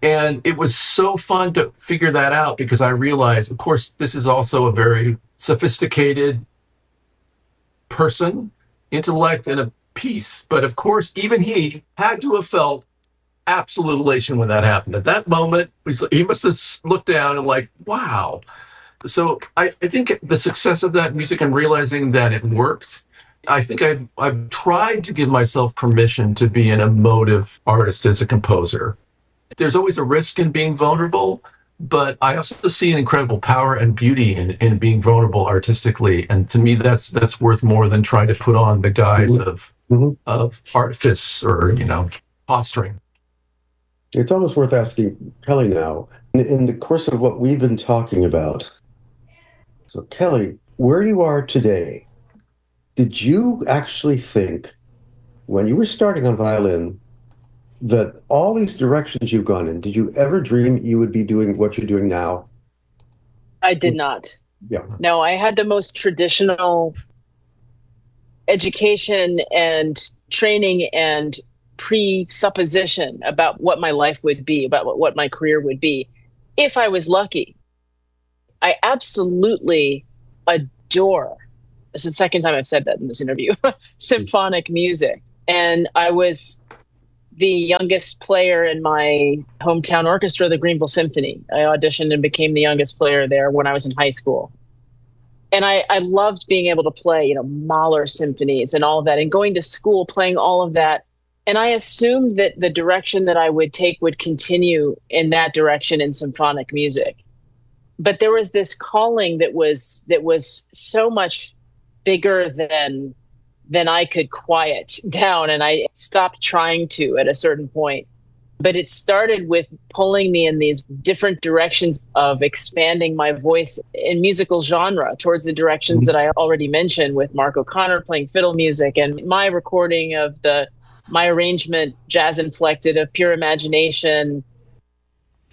And it was so fun to figure that out because I realized, of course, this is also a very sophisticated person, intellect, and a piece. But of course, even he had to have felt absolute elation when that happened. At that moment, he must have looked down and like, wow. So I think the success of that music and realizing that it worked, I think I've tried to give myself permission to be an emotive artist as a composer. There's always a risk in being vulnerable, but I also see an incredible power and beauty in being vulnerable artistically. And to me, that's worth more than trying to put on the guise of artifice or, posturing. It's almost worth asking Kelly now, in the course of what we've been talking about. So, Kelly, where you are today, did you actually think, when you were starting on violin, that all these directions you've gone in, did you ever dream you would be doing what you're doing now? I did not. Yeah. No, I had the most traditional education and training and presupposition about what my life would be, about what my career would be, if I was lucky. I absolutely adore, this is the second time I've said that in this interview, symphonic music. And I was the youngest player in my hometown orchestra, the Greenville Symphony. I auditioned and became the youngest player there when I was in high school. And I loved being able to play, Mahler symphonies and all of that, and going to school, playing all of that. And I assumed that the direction that I would take would continue in that direction in symphonic music. But there was this calling that was so much bigger than I could quiet down, and I stopped trying to at a certain point. But it started with pulling me in these different directions of expanding my voice in musical genre towards the directions that I already mentioned, with Mark O'Connor playing fiddle music and my recording of my arrangement, Jazz Inflected, of Pure Imagination,